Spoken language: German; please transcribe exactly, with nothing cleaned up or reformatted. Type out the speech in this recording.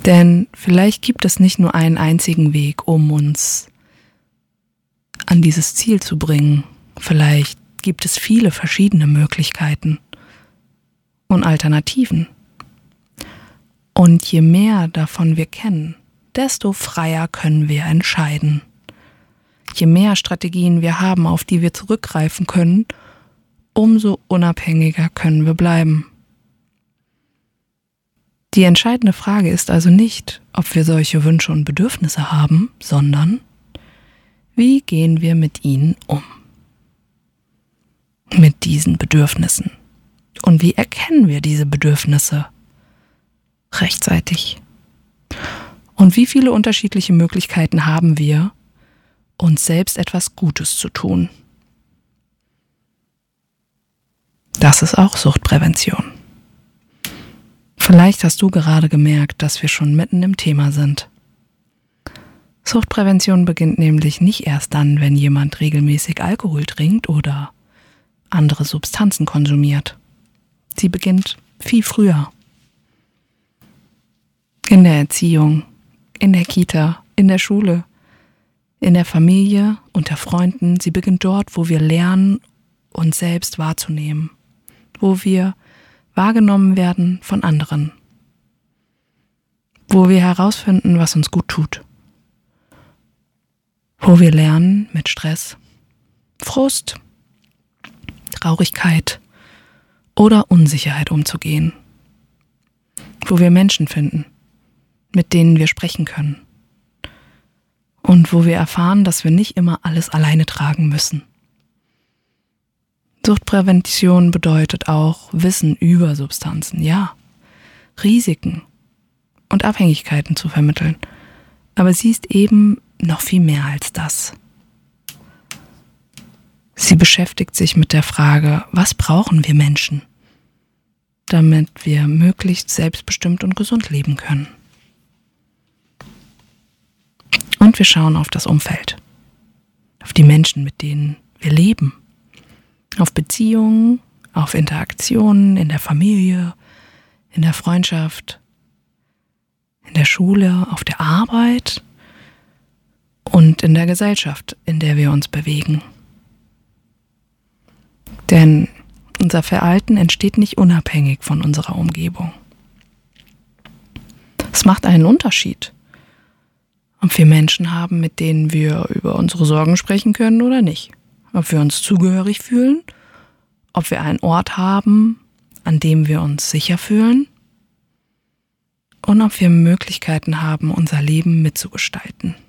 Denn vielleicht gibt es nicht nur einen einzigen Weg, um uns an dieses Ziel zu bringen. Vielleicht gibt es viele verschiedene Möglichkeiten und Alternativen. Und je mehr davon wir kennen, desto freier können wir entscheiden. Je mehr Strategien wir haben, auf die wir zurückgreifen können, umso unabhängiger können wir bleiben. Die entscheidende Frage ist also nicht, ob wir solche Wünsche und Bedürfnisse haben, sondern wie gehen wir mit ihnen um? Mit diesen Bedürfnissen. Und wie erkennen wir diese Bedürfnisse rechtzeitig? Und wie viele unterschiedliche Möglichkeiten haben wir, uns selbst etwas Gutes zu tun? Das ist auch Suchtprävention. Vielleicht hast du gerade gemerkt, dass wir schon mitten im Thema sind. Suchtprävention beginnt nämlich nicht erst dann, wenn jemand regelmäßig Alkohol trinkt oder andere Substanzen konsumiert. Sie beginnt viel früher. In der Erziehung, in der Kita, in der Schule, in der Familie, unter Freunden. Sie beginnt dort, wo wir lernen, uns selbst wahrzunehmen, wo wir wahrgenommen werden von anderen, wo wir herausfinden, was uns gut tut, wo wir lernen, mit Stress, Frust, Traurigkeit oder Unsicherheit umzugehen, wo wir Menschen finden, mit denen wir sprechen können und wo wir erfahren, dass wir nicht immer alles alleine tragen müssen. Suchtprävention bedeutet auch Wissen über Substanzen, ja, Risiken und Abhängigkeiten zu vermitteln, aber sie ist eben noch viel mehr als das. Sie beschäftigt sich mit der Frage, was brauchen wir Menschen, damit wir möglichst selbstbestimmt und gesund leben können. Und wir schauen auf das Umfeld, auf die Menschen, mit denen wir leben, auf Beziehungen, auf Interaktionen in der Familie, in der Freundschaft, in der Schule, auf der Arbeit und in der Gesellschaft, in der wir uns bewegen. Denn unser Verhalten entsteht nicht unabhängig von unserer Umgebung. Es macht einen Unterschied, ob wir Menschen haben, mit denen wir über unsere Sorgen sprechen können oder nicht. Ob wir uns zugehörig fühlen, ob wir einen Ort haben, an dem wir uns sicher fühlen und ob wir Möglichkeiten haben, unser Leben mitzugestalten.